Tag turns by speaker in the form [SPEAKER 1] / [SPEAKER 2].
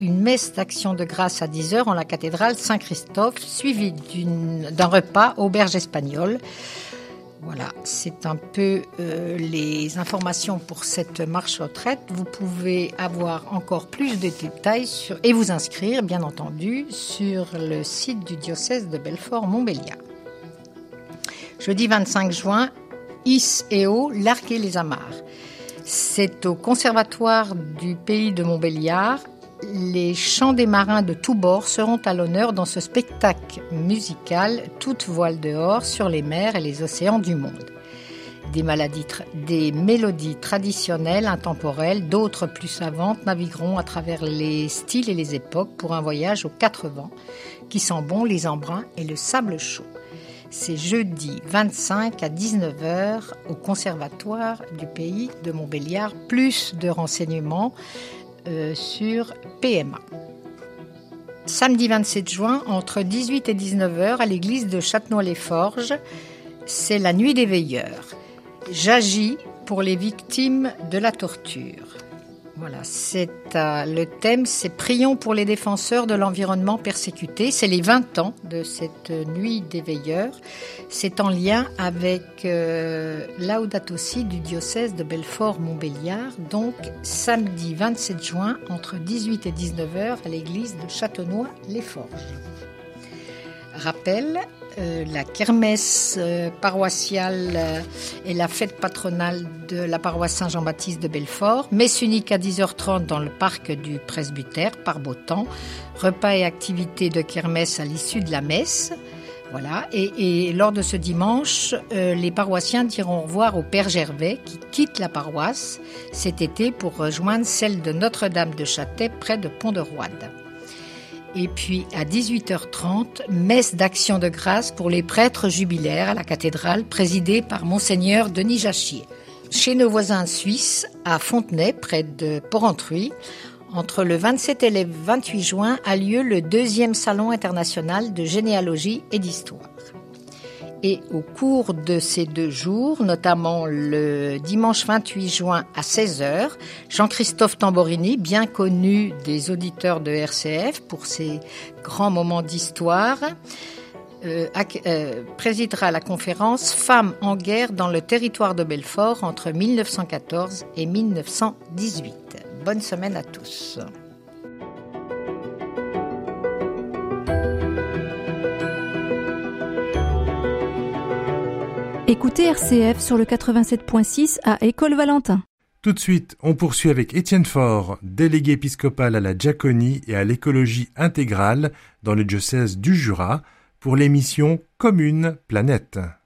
[SPEAKER 1] une messe d'action de grâce à 10h en la cathédrale Saint-Christophe, suivie d'un repas auberge espagnole. Voilà, c'est un peu les informations pour cette marche retraite. Vous pouvez avoir encore plus de détails et vous inscrire, bien entendu, sur le site du diocèse de Belfort-Montbéliard. Jeudi 25 juin, Is et O, l'Arc-et-les-Amarres. C'est au Conservatoire du Pays de Montbéliard. Les chants des marins de tous bords seront à l'honneur dans ce spectacle musical, toutes voiles dehors, sur les mers et les océans du monde. Des mélodies traditionnelles, intemporelles, d'autres plus savantes navigueront à travers les styles et les époques pour un voyage aux 4 vents qui sent bon les embruns et le sable chaud. C'est jeudi 25 à 19h au Conservatoire du Pays de Montbéliard. Plus de renseignements sur PMA. Samedi 27 juin, entre 18 et 19h, à l'église de Châtenois-les-Forges, c'est la nuit des veilleurs. J'agis pour les victimes de la torture. Voilà, le thème, c'est Prions pour les défenseurs de l'environnement persécuté. C'est les 20 ans de cette nuit des veilleurs. C'est en lien avec Laudato Si du diocèse de Belfort-Montbéliard. Donc, samedi 27 juin, entre 18 et 19h, à l'église de Châtenois-les-Forges. Rappel, la kermesse paroissiale et la fête patronale de la paroisse Saint-Jean-Baptiste de Belfort. Messe unique à 10h30 dans le parc du presbytère, par beau temps. Repas et activités de kermesse à l'issue de la messe. Voilà. Et lors de ce dimanche, les paroissiens diront au revoir au Père Gervais qui quitte la paroisse cet été pour rejoindre celle de Notre-Dame de Châtelet près de Pont-de-Roide. Et puis à 18h30, messe d'action de grâce pour les prêtres jubilaires à la cathédrale, présidée par Monseigneur Denis Jachier. Chez nos voisins suisses, à Fontenay, près de Porrentruy, entre le 27 et le 28 juin, a lieu le 2e Salon international de généalogie et d'histoire. Et au cours de ces 2 jours, notamment le dimanche 28 juin à 16h, Jean-Christophe Tamborini, bien connu des auditeurs de RCF pour ses grands moments d'histoire, présidera la conférence « Femmes en guerre dans le territoire de Belfort entre 1914 et 1918 ». Bonne semaine à tous.
[SPEAKER 2] Écoutez RCF sur le 87.6 à École Valentin.
[SPEAKER 3] Tout de suite, on poursuit avec Étienne Faure, délégué épiscopal à la diaconie et à l'écologie intégrale dans le diocèse du Jura, pour l'émission Commune Planète.